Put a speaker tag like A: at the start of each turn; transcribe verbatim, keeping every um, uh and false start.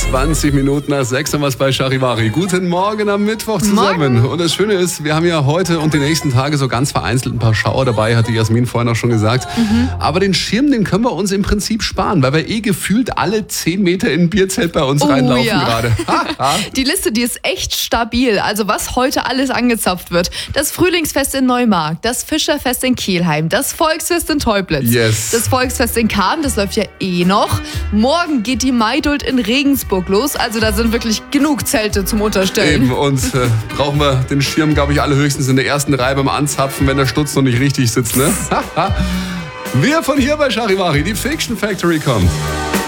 A: zwanzig Minuten nach sechs haben wir es bei Charivari. Guten Morgen am Mittwoch zusammen.
B: Morgen.
A: Und das Schöne ist, wir haben ja heute und die nächsten Tage so ganz vereinzelt ein paar Schauer dabei, hat die Jasmin vorhin auch schon gesagt. Mhm. Aber den Schirm, den können wir uns im Prinzip sparen, weil wir eh gefühlt alle zehn Meter in ein Bierzelt bei uns
B: Oh,
A: reinlaufen
B: ja.
A: gerade.
B: Die Liste, die ist echt stabil. Also was heute alles angezapft wird. Das Frühlingsfest in Neumarkt, das Fischerfest in Kelheim, das Volksfest in Teublitz,
A: Yes.
B: das Volksfest in Cham, das läuft ja eh noch. Morgen geht die Maidult in Regensburg los. Also da sind wirklich genug Zelte zum Unterstellen.
A: Eben, und äh, brauchen wir den Schirm, glaube ich, alle höchstens in der ersten Reihe beim Anzapfen, wenn der Stutz noch nicht richtig sitzt, ne? Wir von hier bei Charivari, die Fiction Factory kommt.